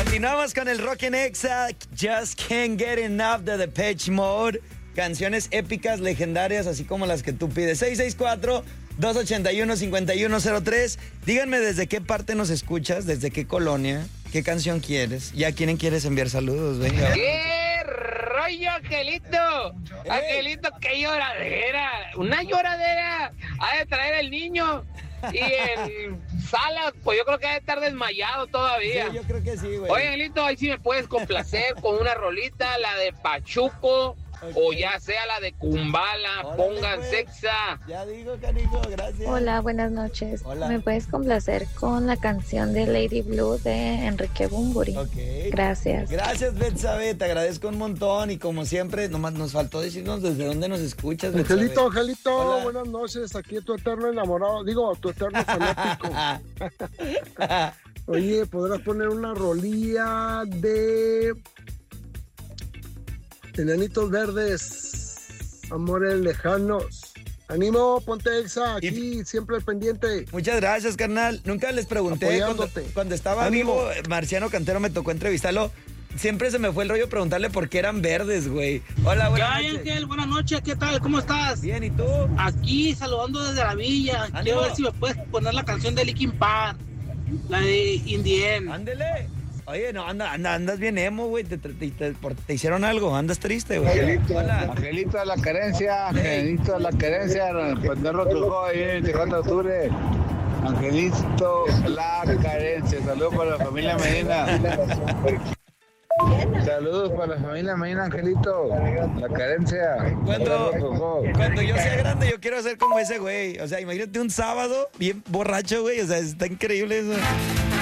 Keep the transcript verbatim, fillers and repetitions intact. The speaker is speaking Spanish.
Continuamos con el Rock en Exa. Just Can't Get Enough de Depeche Mode. Canciones épicas, legendarias, así como las que tú pides. seis seis cuatro, dos ocho uno, cinco uno cero tres. Díganme desde qué parte nos escuchas, desde qué colonia, qué canción quieres. ¿Y a quién quieres enviar saludos? Venga. ¡Qué rollo, Angelito! ¡Eh! Angelito, qué lloradera. Una lloradera. Ha de traer el niño. Y el Salas, pues yo creo que ha de estar desmayado todavía. Sí, yo creo que sí, güey. Oye, Angelito, ahí sí me puedes complacer con una rolita, la de Pachuco. Okay. O ya sea la de Kumbala, Órale, pongan pues. Sexa. Ya digo, canijo, gracias. Hola, buenas noches. Hola. ¿Me puedes complacer con la canción de Lady Blue de Enrique Bunbury? Ok. Gracias. Gracias, Betsabe, te agradezco un montón y como siempre, nomás nos faltó decirnos desde dónde nos escuchas, Betsabe. Angelito, Angelito, Hola. buenas noches, aquí tu eterno enamorado, digo, tu eterno fanático. Oye, ¿podrás poner una rolía de Enanitos Verdes, Amores Lejanos? Ánimo, ponte Exa, aquí, y... siempre al pendiente. Muchas gracias, carnal. Nunca les pregunté cuando, cuando estaba Ánimo. vivo, Marciano Cantero me tocó entrevistarlo. Siempre se me fue el rollo preguntarle por qué eran verdes, güey. Hola, buenas ¿Qué hay, noches. Ángel? Buenas noches, ¿qué tal? ¿Cómo estás? Bien, ¿y tú? Aquí saludando desde la villa. ¡Ánimo! Quiero ver si me puedes poner la canción de Linkin Park, la de In the End. Ándele. Oye, no, anda, anda, andas bien emo, güey. Te, te, te, te hicieron algo, andas triste, güey. Angelito, Hola. Angelito de la carencia, Angelito de la carencia, penderlo trucó ahí en veinticuatro de octubre. Angelito la carencia, saludos para la familia Medina. Saludos para la familia Medina, Angelito, la carencia. Cuando, cuando yo sea grande, yo quiero ser como ese güey. O sea, imagínate un sábado bien borracho, güey. O sea, está increíble eso.